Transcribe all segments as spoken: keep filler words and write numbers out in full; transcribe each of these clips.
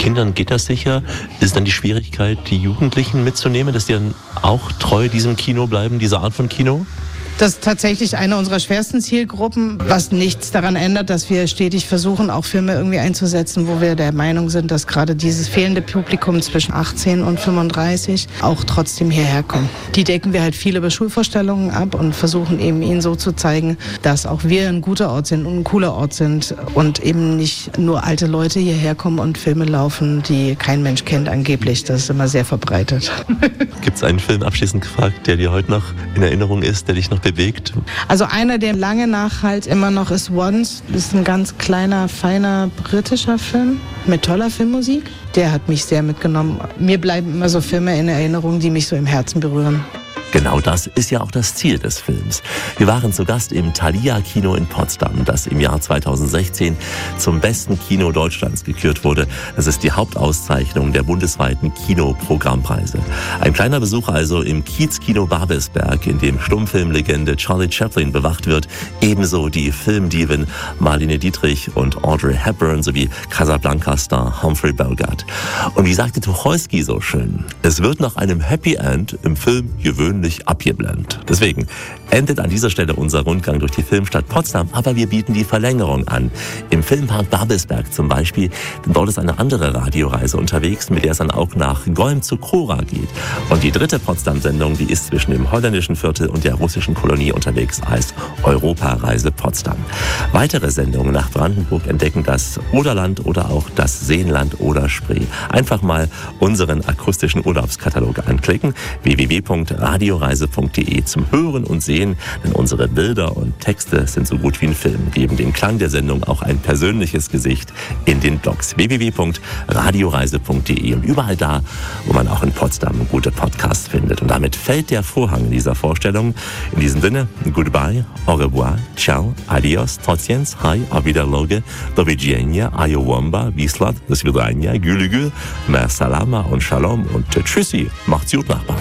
Kindern geht das sicher. Ist dann die Schwierigkeit, die Jugendlichen mitzunehmen, dass die dann auch treu diesem Kino bleiben, dieser Art von Kino? Das ist tatsächlich eine unserer schwersten Zielgruppen, was nichts daran ändert, dass wir stetig versuchen, auch Filme irgendwie einzusetzen, wo wir der Meinung sind, dass gerade dieses fehlende Publikum zwischen achtzehn und fünfunddreißig auch trotzdem hierher kommt. Die decken wir halt viel über Schulvorstellungen ab und versuchen eben ihnen so zu zeigen, dass auch wir ein guter Ort sind und ein cooler Ort sind und eben nicht nur alte Leute hierher kommen und Filme laufen, die kein Mensch kennt angeblich. Das ist immer sehr verbreitet. Gibt es einen Film, abschließend gefragt, der dir heute noch in Erinnerung ist, der dich noch bewegt? Also einer, der lange nachhalt immer noch ist Once. Das ist ein ganz kleiner, feiner britischer Film mit toller Filmmusik. Der hat mich sehr mitgenommen. Mir bleiben immer so Filme in Erinnerung, die mich so im Herzen berühren. Genau das ist ja auch das Ziel des Films. Wir waren zu Gast im Thalia Kino in Potsdam, das im Jahr zweitausendsechzehn zum besten Kino Deutschlands gekürt wurde. Das ist die Hauptauszeichnung der bundesweiten Kinoprogrammpreise. Ein kleiner Besuch also im Kiezkino Babelsberg, in dem Stummfilmlegende Charlie Chaplin bewacht wird, ebenso die Filmdiven Marlene Dietrich und Audrey Hepburn sowie Casablanca-Star Humphrey Bogart. Und wie sagte Tucholsky so schön, es wird nach einem Happy End im Film gewöhnlich abgeblendet. Deswegen endet an dieser Stelle unser Rundgang durch die Filmstadt Potsdam, aber wir bieten die Verlängerung an. Im Filmpark Babelsberg zum Beispiel, denn dort ist eine andere Radioreise unterwegs, mit der es dann auch nach Golm zu Chora geht. Und die dritte Potsdam-Sendung, die ist zwischen dem holländischen Viertel und der russischen Kolonie unterwegs als Europareise Potsdam. Weitere Sendungen nach Brandenburg entdecken das Oderland oder auch das Seenland oder Spree. Einfach mal unseren akustischen Urlaubskatalog anklicken, w w w punkt radioreise punkt d e zum Hören und Sehen, denn unsere Bilder und Texte sind so gut wie ein Film, geben dem Klang der Sendung auch ein persönliches Gesicht in den Blogs w w w punkt radioreise punkt d e und überall da, wo man auch in Potsdam gute Podcasts findet. Und damit fällt der Vorhang dieser Vorstellung. In diesem Sinne, goodbye, au revoir, ciao, adios, trotziens, hi, auf Wiederloge, do widzenia, ayowamba, wislat, do svidania, gülügül, mer salama und shalom und tschüssi, macht's gut, Nachbarn.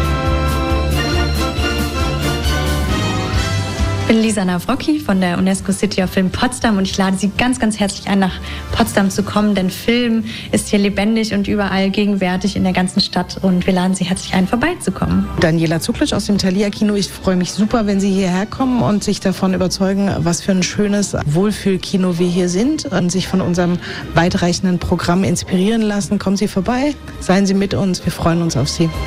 Ich bin Lisa Nawrocki von der UNESCO City of Film Potsdam und ich lade Sie ganz, ganz herzlich ein, nach Potsdam zu kommen, denn Film ist hier lebendig und überall gegenwärtig in der ganzen Stadt und wir laden Sie herzlich ein, vorbeizukommen. Daniela Zuklitsch aus dem Thalia Kino. Ich freue mich super, wenn Sie hierher kommen und sich davon überzeugen, was für ein schönes Wohlfühlkino wir hier sind und sich von unserem weitreichenden Programm inspirieren lassen. Kommen Sie vorbei, seien Sie mit uns, wir freuen uns auf Sie.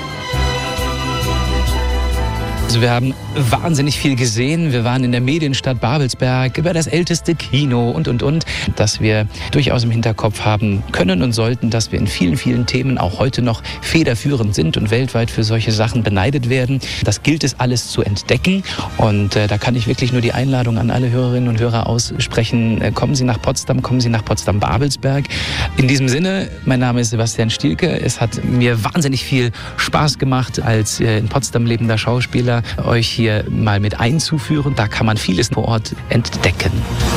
Also wir haben wahnsinnig viel gesehen. Wir waren in der Medienstadt Babelsberg, über das älteste Kino und, und, und. Dass wir durchaus im Hinterkopf haben können und sollten, dass wir in vielen, vielen Themen auch heute noch federführend sind und weltweit für solche Sachen beneidet werden. Das gilt es alles zu entdecken. Und äh, da kann ich wirklich nur die Einladung an alle Hörerinnen und Hörer aussprechen. Äh, kommen Sie nach Potsdam, kommen Sie nach Potsdam-Babelsberg. In diesem Sinne, mein Name ist Sebastian Stielke. Es hat mir wahnsinnig viel Spaß gemacht, als äh, in Potsdam lebender Schauspieler euch hier mal mit einzuführen. Da kann man vieles vor Ort entdecken.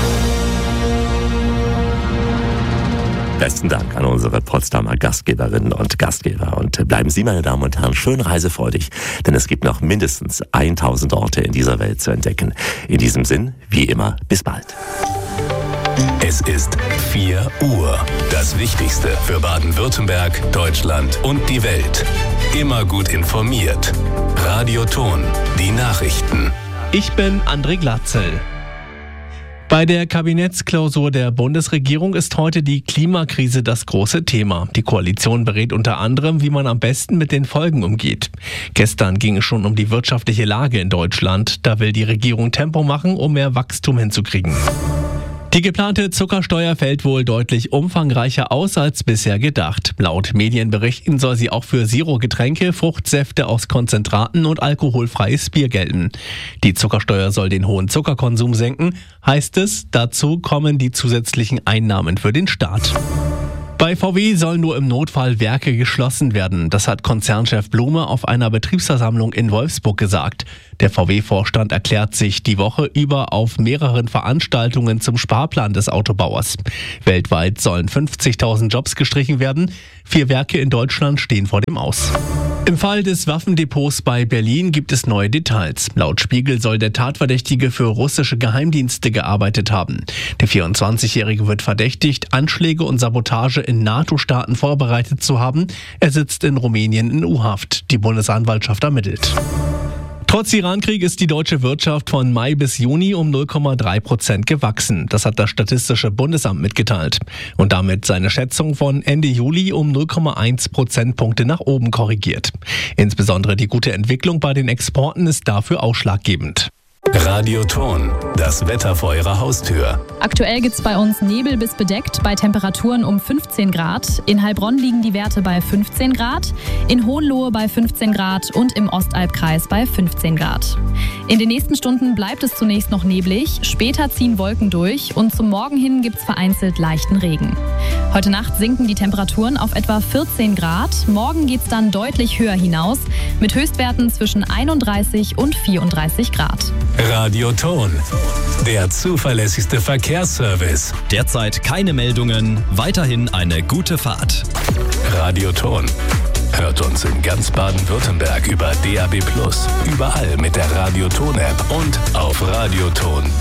Besten Dank an unsere Potsdamer Gastgeberinnen und Gastgeber. Und bleiben Sie, meine Damen und Herren, schön reisefreudig, denn es gibt noch mindestens tausend Orte in dieser Welt zu entdecken. In diesem Sinn, wie immer, bis bald. Es ist vier Uhr. Das Wichtigste für Baden-Württemberg, Deutschland und die Welt. Immer gut informiert. Radio Ton, die Nachrichten. Ich bin André Glatzel. Bei der Kabinettsklausur der Bundesregierung ist heute die Klimakrise das große Thema. Die Koalition berät unter anderem, wie man am besten mit den Folgen umgeht. Gestern ging es schon um die wirtschaftliche Lage in Deutschland. Da will die Regierung Tempo machen, um mehr Wachstum hinzukriegen. Die geplante Zuckersteuer fällt wohl deutlich umfangreicher aus als bisher gedacht. Laut Medienberichten soll sie auch für Zero-Getränke, Fruchtsäfte aus Konzentraten und alkoholfreies Bier gelten. Die Zuckersteuer soll den hohen Zuckerkonsum senken, heißt es. Dazu kommen die zusätzlichen Einnahmen für den Staat. Bei V W sollen nur im Notfall Werke geschlossen werden. Das hat Konzernchef Blume auf einer Betriebsversammlung in Wolfsburg gesagt. Der V W-Vorstand erklärt sich die Woche über auf mehreren Veranstaltungen zum Sparplan des Autobauers. Weltweit sollen fünfzigtausend Jobs gestrichen werden. Vier Werke in Deutschland stehen vor dem Aus. Im Fall des Waffendepots bei Berlin gibt es neue Details. Laut Spiegel soll der Tatverdächtige für russische Geheimdienste gearbeitet haben. Der vierundzwanzigjährige wird verdächtigt, Anschläge und Sabotage in NATO-Staaten vorbereitet zu haben. Er sitzt in Rumänien in U-Haft. Die Bundesanwaltschaft ermittelt. Trotz Irankrieg ist die deutsche Wirtschaft von Mai bis Juni um null Komma drei Prozent gewachsen. Das hat das Statistische Bundesamt mitgeteilt. Und damit seine Schätzung von Ende Juli um null Komma eins Prozentpunkte nach oben korrigiert. Insbesondere die gute Entwicklung bei den Exporten ist dafür ausschlaggebend. Radioton, das Wetter vor Ihrer Haustür. Aktuell gibt es bei uns Nebel bis bedeckt bei Temperaturen um fünfzehn Grad. In Heilbronn liegen die Werte bei fünfzehn Grad, in Hohenlohe bei fünfzehn Grad und im Ostalbkreis bei fünfzehn Grad. In den nächsten Stunden bleibt es zunächst noch neblig, später ziehen Wolken durch und zum Morgen hin gibt es vereinzelt leichten Regen. Heute Nacht sinken die Temperaturen auf etwa vierzehn Grad. Morgen geht es dann deutlich höher hinaus mit Höchstwerten zwischen einunddreißig und vierunddreißig Grad. Radioton, der zuverlässigste Verkehrsservice. Derzeit keine Meldungen, weiterhin eine gute Fahrt. Radioton. Hört uns in ganz Baden-Württemberg über D A B plus, überall mit der Radioton-App und auf radioton punkt